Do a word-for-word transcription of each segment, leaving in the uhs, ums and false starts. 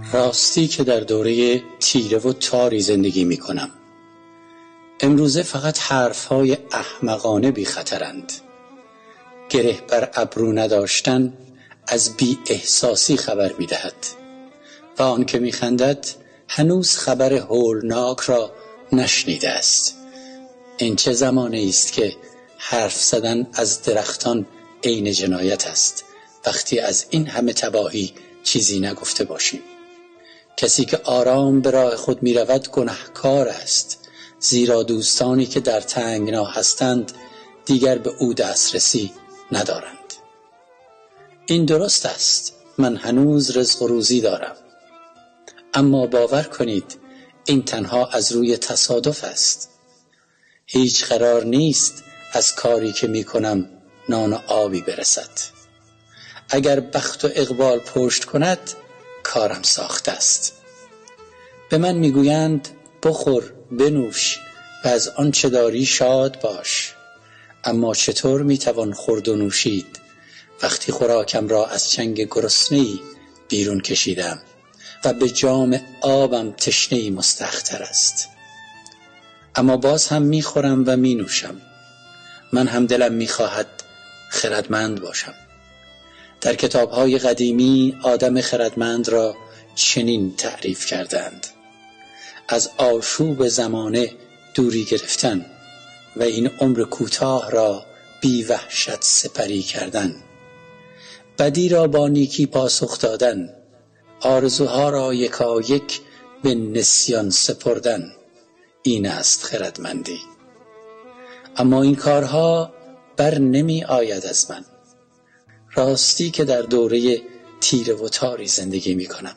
راستی که در دوره تیره و تاری زندگی می کنم. امروزه فقط حرفهای احمقانه بی خطرند. گره بر ابرو نداشتن از بی احساسی خبر می دهد و آن که می خندد هنوز خبر هولناک را نشنیده است. این چه زمانی است که حرف زدن از درختان عین جنایت است وقتی از این همه تباهی چیزی نگفته باشیم. کسی که آرام به راه خود می رود گناهکار است، زیرا دوستانی که در تنگنا هستند دیگر به او دسترسی ندارند. این درست است، من هنوز رزق و روزی دارم، اما باور کنید این تنها از روی تصادف است. هیچ قرار نیست از کاری که می کنم نان و آبی برسد. اگر بخت و اقبال پشت کند کارم ساخته است. به من میگویند بخور بنوش و از آنچه داری شاد باش، اما چطور میتوان خورد و نوشید وقتی خوراکم را از چنگ گرسنه‌ای بیرون کشیدم و به جام آبم تشنه‌ای مستختر است. اما باز هم میخورم و مینوشم. من هم دلم میخواهد خردمند باشم. در کتاب‌های قدیمی آدم خردمند را چنین تعریف کردند: از آشوب زمانه دوری گرفتن و این عمر کوتاه را بی وحشت سپری کردن، بدی را با نیکی پاسخ دادن، آرزوها را یکایک به نسیان سپردن. این است خردمندی. اما این کارها بر نمی آید از من. راستی که در دوره تیره و تاری زندگی می کنم.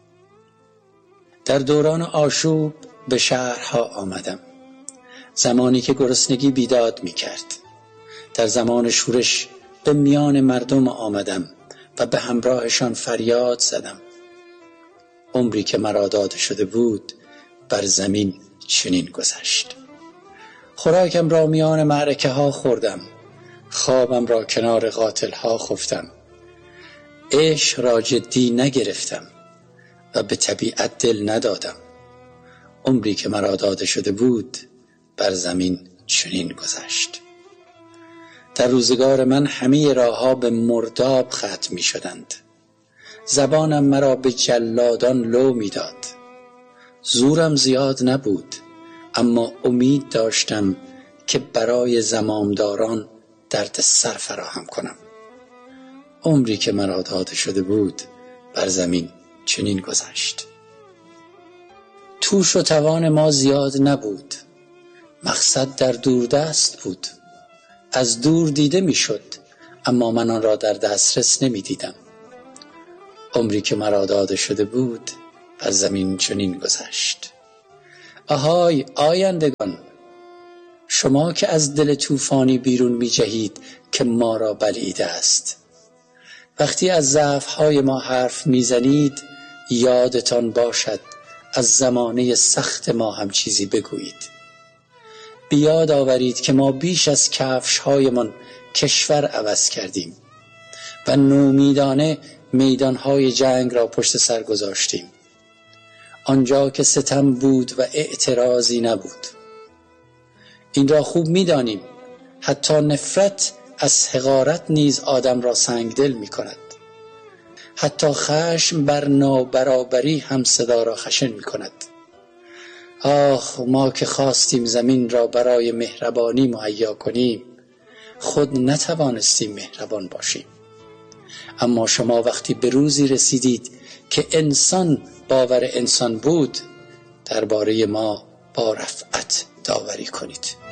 در دوران آشوب به شهرها آمدم، زمانی که گرسنگی بیداد می کرد. در زمان شورش به میان مردم آمدم و به همراهشان فریاد زدم. عمری که مرا داده شده بود بر زمین چنین گذشت. خوراکم را میان معرکه ها خوردم، خوابم را کنار قاتل ها خفتم، عشق را جدی نگرفتم و به طبیعت دل ندادم. عمری که مرا داده شده بود بر زمین چنین گذشت. در روزگار من همه راهها به مرداب ختم می شدند. زبانم مرا به جلادان لو می داد. زورم زیاد نبود، اما امید داشتم که برای زمامداران درد سر فراهم کنم. عمری که مرا داده شده بود بر زمین چنین گذشت. توش و توان ما زیاد نبود. مقصد در دوردست بود. از دور دیده می شد، اما من آن را در دسترس نمی دیدم. عمری که مرا داده شده بود بر زمین چنین گذشت. آهای آیندگان، شما که از دل طوفانی بیرون می جهید که ما را بلعیده است. وقتی از ضعف‌های ما حرف می زنید یادتان باشد از زمانه سخت ما هم چیزی بگویید. بیاد آورید که ما بیش از کفش‌هایمان کشور عوض کردیم و نومیدانه میدانهای جنگ را پشت سر گذاشتیم، آنجا که ستم بود و اعتراضی نبود. این را خوب می‌دانیم، حتی نفرت از حقارت نیز آدم را سنگدل می‌کند. حتی خشم بر نابرابری هم صدا را خشن می‌کند. آخ، ما که خواستیم زمین را برای مهربانی مهیا کنیم، خود نتوانستیم مهربان باشیم. اما شما وقتی به روزی رسیدید که انسان باور انسان بود، درباره ما با رفعت داوری کنید.